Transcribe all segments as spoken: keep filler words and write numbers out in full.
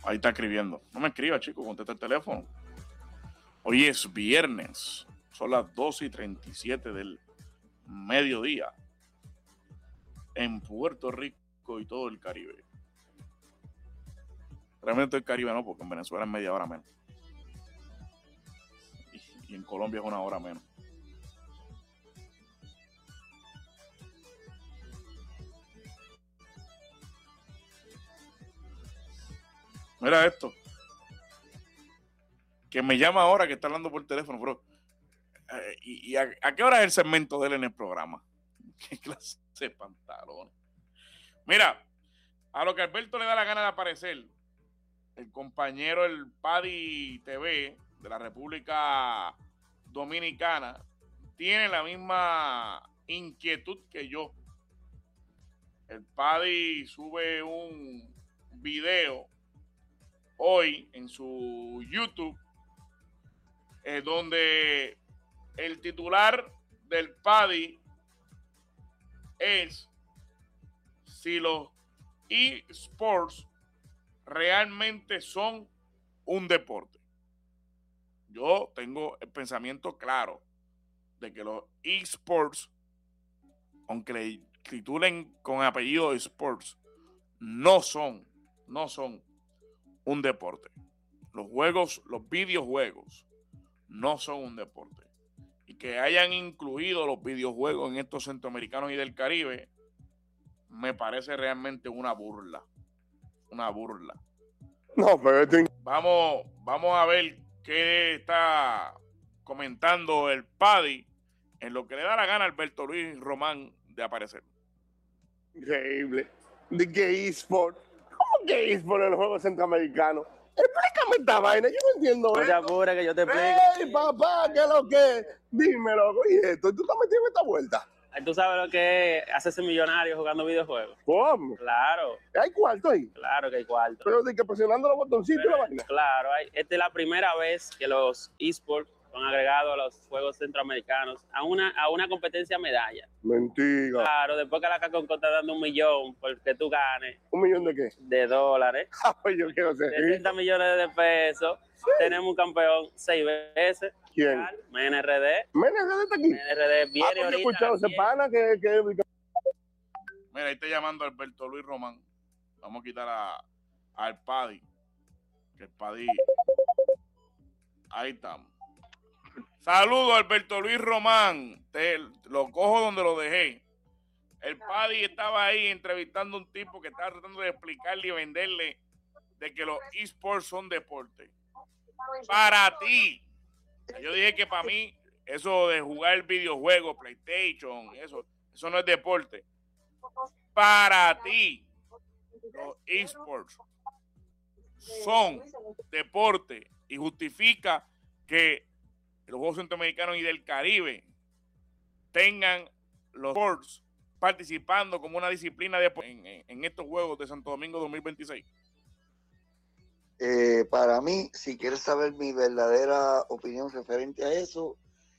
Ahí está escribiendo. No me escriba, chico, contesta el teléfono. Hoy es viernes. Son las doce y treinta y siete del mediodía. En Puerto Rico y todo el Caribe. Realmente el Caribe no, porque en Venezuela es media hora menos. Y, y en Colombia es una hora menos. Mira esto. Que me llama ahora, que está hablando por teléfono, bro. Eh, ¿Y, y a, a qué hora es el segmento de él en el programa? ¿Qué clase de pantalones? Mira, a lo que Alberto le da la gana de aparecer, el compañero, el Paddy T V de la República Dominicana, tiene la misma inquietud que yo. El Paddy sube un video hoy en su YouTube, eh, donde el titular del Paddy es si los eSports realmente son un deporte. Yo tengo el pensamiento claro de que los eSports, aunque le titulen con apellido eSports, no son, no son un deporte. Los juegos, los videojuegos no son un deporte. Y que hayan incluido los videojuegos en estos centroamericanos y del Caribe, me parece realmente una burla. Una burla. No, pero te... Vamos, vamos a ver qué está comentando el Paddy en lo que le da la gana a Alberto Luis Román de aparecer. Increíble. De que eSport. ¿Cómo que eSport en los juegos centroamericanos? Explícame esta vaina, yo no entiendo. No te apures que yo te explico. ¡Ey, papá! ¿Qué es lo que? Dímelo, oye, esto, ¿tú estás metido en esta vuelta? Tú sabes lo que es hacerse millonario jugando videojuegos. ¿Cómo? Claro. ¿Hay cuarto ahí? Claro que hay cuarto. Pero de que presionando los botoncitos y la vaina. Claro, hay, esta es la primera vez que los eSports son agregados a los Juegos Centroamericanos a una, a una competencia medalla. Mentira. Claro, después que la Caconco está dando un millón porque tú ganes. ¿Un millón de qué? De dólares. Pues yo quiero ser. De treinta millones de pesos. Sí. Tenemos un campeón seis veces. ¿Quién? M N R D. ¿M N R D está aquí? M N R D viene ah, pues ahorita. Yo he escuchado ese pana que, que... Mira, ahí está llamando Alberto Luis Román. Vamos a quitar a, al Paddy. Que el Paddy... Ahí estamos. Saludos, Alberto Luis Román. Te lo cojo donde lo dejé. El Paddy estaba ahí entrevistando a un tipo que estaba tratando de explicarle y venderle de que los eSports son deporte. Para ti. Yo dije que para mí eso de jugar videojuegos, PlayStation, eso, eso no es deporte. Para ti, los eSports son deporte y justifica que los Juegos Centroamericanos y del Caribe tengan los sports participando como una disciplina de, en, en estos Juegos de Santo Domingo dos mil veintiséis. Eh, para mí, si quieres saber mi verdadera opinión referente a eso,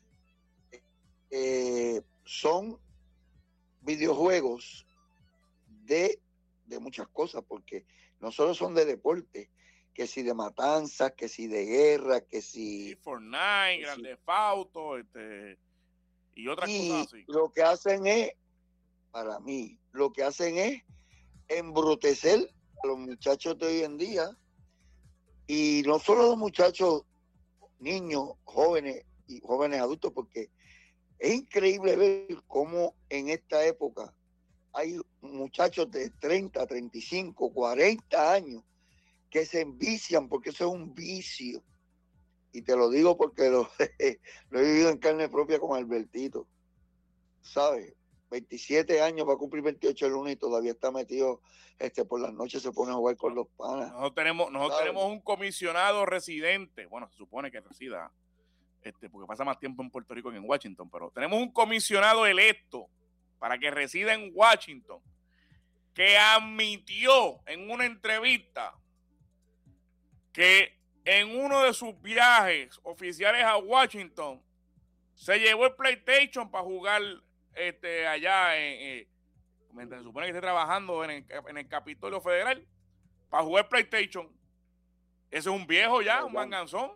eh, son videojuegos de, de muchas cosas, porque no solo son de deporte, que si de matanzas, que si de guerra, que si... Sí, Fortnite, Grand Theft Auto, este, y otras y cosas así. Lo que hacen es, para mí, lo que hacen es embrutecer a los muchachos de hoy en día, y no solo los muchachos, niños, jóvenes y jóvenes adultos, porque es increíble ver cómo en esta época hay muchachos de treinta, treinta y cinco, cuarenta años que se envician, porque eso es un vicio. Y te lo digo porque lo, lo he vivido en carne propia con Albertito. ¿Sabes? veintisiete años, va a cumplir veintiocho el lunes y todavía está metido, este, por las noches se pone a jugar con los panas. Nosotros tenemos, nosotros tenemos un comisionado residente, bueno, se supone que resida, este, porque pasa más tiempo en Puerto Rico que en Washington, pero tenemos un comisionado electo para que resida en Washington, que admitió en una entrevista que en uno de sus viajes oficiales a Washington se llevó el PlayStation para jugar este, allá, en, eh, mientras se supone que esté trabajando en el, en el Capitolio Federal, para jugar PlayStation. Ese es un viejo ya, Pero, un Jan, manganzón.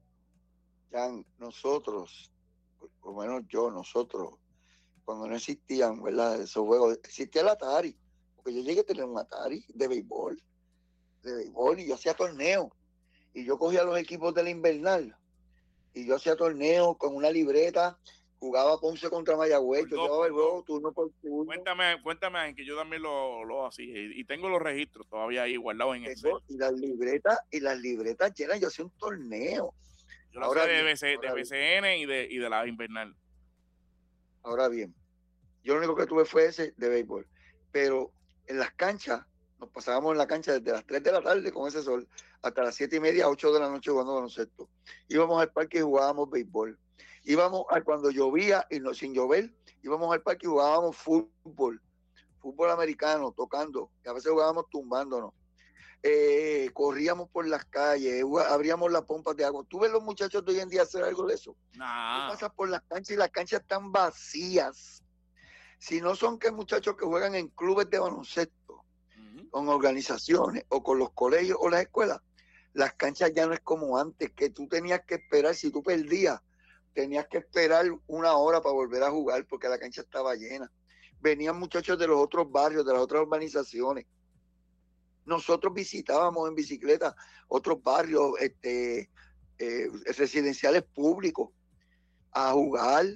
Jan, nosotros, por lo menos yo, nosotros, cuando no existían, ¿verdad? Esos juegos, existía el Atari, porque yo llegué a tener un Atari de béisbol, de béisbol, y yo hacía torneos, y yo cogía los equipos de la invernal, y yo hacía torneos con una libreta, jugaba Ponce contra Mayagüez, Por yo dos, llevaba el por dos. juego turno por turno. Cuéntame, cuéntame, que yo también lo, lo así, y, y tengo los registros todavía ahí guardados en Excel. Tengo- y las libretas, y las libretas llenas, yo hacía un torneo. Yo lo Ahora sé de, bien, B C, ahora de bien. B C N y de, y de la invernal. Ahora bien, yo lo único que tuve fue ese de béisbol, pero en las canchas, nos pasábamos en la cancha desde las tres de la tarde con ese sol hasta las siete y media, ocho de la noche jugando baloncesto. Íbamos al parque y jugábamos béisbol. Íbamos a cuando llovía y no, sin llover, íbamos al parque y jugábamos fútbol, fútbol americano, tocando, y a veces jugábamos tumbándonos. Eh, corríamos por las calles, jugá- abríamos las pompas de agua. ¿Tú ves los muchachos de hoy en día hacer algo de eso? Tú Nah. pasas por las canchas y las canchas están vacías. Si no son que muchachos que juegan en clubes de baloncesto, Uh-huh. con organizaciones o con los colegios o las escuelas, las canchas ya no es como antes, que tú tenías que esperar, si tú perdías, tenías que esperar una hora para volver a jugar porque la cancha estaba llena. Venían muchachos de los otros barrios, de las otras urbanizaciones. Nosotros visitábamos en bicicleta otros barrios este, eh, residenciales públicos a jugar.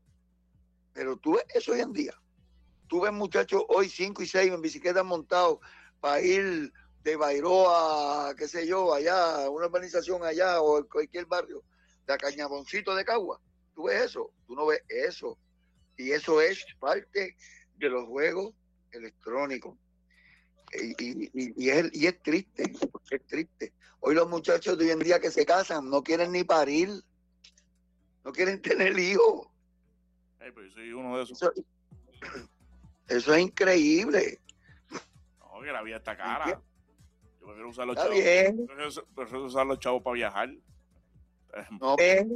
Pero tú ves eso hoy en día. Tú ves muchachos hoy cinco y seis en bicicletas montados para ir de Bairoa, qué sé yo, allá, una urbanización allá o en cualquier barrio, de Cañaboncito de Cagua. Tú ves eso, tú no ves eso. Y eso es parte de los juegos electrónicos. Y, y, y, y, es, y es triste, es triste. Hoy los muchachos de hoy en día que se casan no quieren ni parir, no quieren tener hijos. Hey, pero yo soy uno de esos. Eso, eso es increíble. No, que la vida está cara. ¿Entiendes? Yo prefiero usar los Está chavos. bien. Prefiero, prefiero usar los chavos para viajar. No, bien.